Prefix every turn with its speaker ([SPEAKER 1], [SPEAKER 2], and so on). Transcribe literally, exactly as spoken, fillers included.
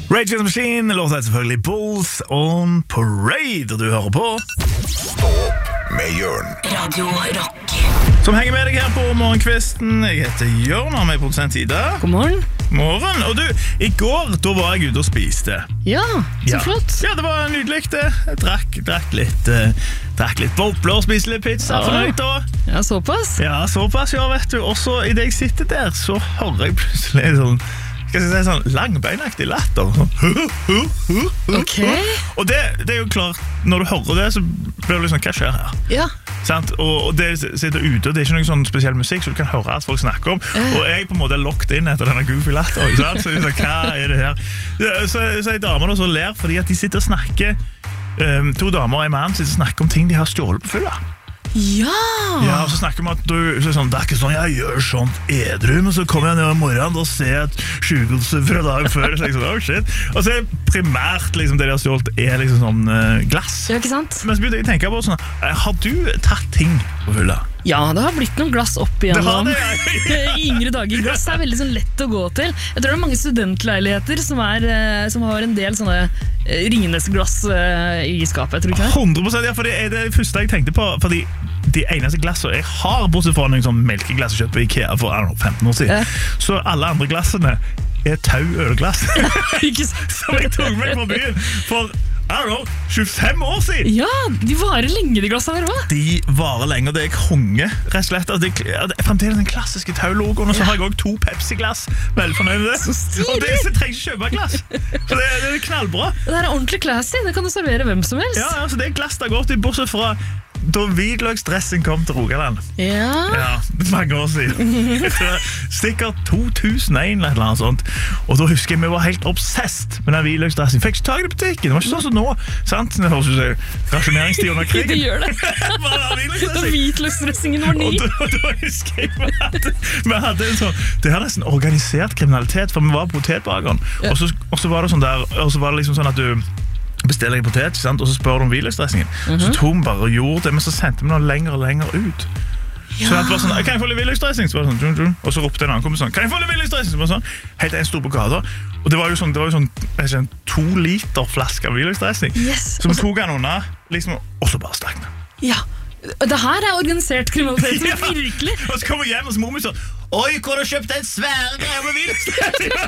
[SPEAKER 1] Rage Against the Machine, låta er selvfølgelig Bulls on Parade, og du hører på
[SPEAKER 2] Stå opp med Jørn.
[SPEAKER 3] Radio Rock.
[SPEAKER 1] Som henger med deg her på morgenkvisten. Jeg heter Jørn, og med produsent Ida.
[SPEAKER 4] God morgen.
[SPEAKER 1] Morgen, og du, i går da var jeg ute og spiste.
[SPEAKER 4] Ja, så
[SPEAKER 1] Ja.
[SPEAKER 4] flott.
[SPEAKER 1] Ja, det var nydelig det. Jeg drakk, drakk litt uh, Drakk litt bobler, spiste litt pizza.
[SPEAKER 4] Ja.
[SPEAKER 1] Fornøyd da.
[SPEAKER 4] Ja, såpass.
[SPEAKER 1] Ja, såpass, ja, vet du. Og så i det jeg sitter der, så hører jeg plutselig sånn Skal jeg si sånn langbeinaktig latter.
[SPEAKER 4] Ok.
[SPEAKER 1] Og det, det er jo klart, når du hører det, så blir det liksom, hva skjer her?
[SPEAKER 4] Ja.
[SPEAKER 1] Sant? Og, og det sitter ute, det er ikke noen sånn spesiell musikk, så du kan høre alt folk snakker om. Og jeg på en måte er locked inn etter denne goofy latter, ikke sant? Så jeg sånn, hva er det her? Så, så er damer da så ler, fordi at de sitter og snakker, um, to damer og en mann sitter og snakker om ting de har stjålet på fylla.
[SPEAKER 4] Ja.
[SPEAKER 1] Ja, og så snakker vi om at du, så er det sånn, det er ikke sånn, jeg gjør sånt edru, men så kommer jeg ned i morgenen og ser et sykelse fra dagen før, så jeg sånn, oh shit. Og så er primært liksom, det de har stjålet er liksom sånn uh, glass.
[SPEAKER 4] Ja, ikke sant?
[SPEAKER 1] Men så begynte jeg å tenke på sånn, har du tatt ting på fylla?
[SPEAKER 4] Ja, det har blitt noen glass opp
[SPEAKER 1] Det har
[SPEAKER 4] igjennom.
[SPEAKER 1] det,
[SPEAKER 4] I yngre dager. Glass er veldig sånn lett å gå til. Jeg tror det er mange studentleiligheter som, er, eh, som har en del sånne eh, Ringnes-glass eh, i skapet, tror du ikke det?
[SPEAKER 1] hundre prosent, ja, for det er det første jeg tenkte på, fordi de eneste glassene jeg har, bortsett fra noen sånn melkeglass jeg kjøpt på Ikea for I don't know, femten år siden,
[SPEAKER 4] Ja.
[SPEAKER 1] så alle andre glassene er tau-ølglass,
[SPEAKER 4] Ikke sant?
[SPEAKER 1] som jeg tok meg på byen for I don't know, tjuefem år siden.
[SPEAKER 4] Ja, de varer lenge, de glassene her også.
[SPEAKER 1] De varer lenge, og det er konge, rett og slett. Det er, det er fremdeles den klassiske tau-logoen, og så har jeg også to Pepsi-glass. Veldig fornøyd med det.
[SPEAKER 4] Så stilig.
[SPEAKER 1] Og det så trenger jeg ikke kjøpe glass. Så det, det er knallbra.
[SPEAKER 4] Det her er ordentlig classy, det kan du servere hvem som helst.
[SPEAKER 1] Ja, altså det er glass det har gått i, bortsett fra da hvitløksdressing kom til Rogaland.
[SPEAKER 4] Ja.
[SPEAKER 1] Ja, mange år siden. Jeg tror sikkert to tusen og en eller noe sånt. Og da husker jeg vi var helt obsessed med den hvitløksdressing. Fikk ikke tag i det i butikken. Det var ikke sånn som nå. Sant? Det høres ut som rasjoneringstid under
[SPEAKER 4] Det
[SPEAKER 1] krigen.
[SPEAKER 4] gjør det.
[SPEAKER 1] Bare
[SPEAKER 4] Da
[SPEAKER 1] hvitløksdressing.
[SPEAKER 4] hvitløksdressingen var ny.
[SPEAKER 1] Og da, da husker jeg vi hadde, vi hadde en sånn, det er nesten organisert kriminalitet, for vi var på potetbakeren,
[SPEAKER 4] Ja.
[SPEAKER 1] og, så, og så var det sånn der, og så var det liksom sånn at du bestiller en potet, ikke sant? Og så spør du om hvitløksdressingen. Så tok vi bare og gjorde det, men så sendte vi noe lenger og lenger ut. Så det var sånn, kan jeg få litt hvitløksdressing? Så var det sånn, dun, dun. Og så ropte en annen kompis sånn, kan jeg få litt hvitløksdressing? Så var det sånn, helt en stor på gata. Og det var jo sånn, det var jo sånn, jeg vet ikke, en to liter flaske av hvitløksdressing.
[SPEAKER 4] Yes.
[SPEAKER 1] Så vi tok den unna, liksom, og så bare stakk den.
[SPEAKER 4] Ja. Det her er organisert kriminalitet,
[SPEAKER 1] Ja.
[SPEAKER 4] virkelig.
[SPEAKER 1] Og så kom jeg hjem, og så mor mi sånn, oi, hvor har du kjøpt en svære greie med hvitløksdressing?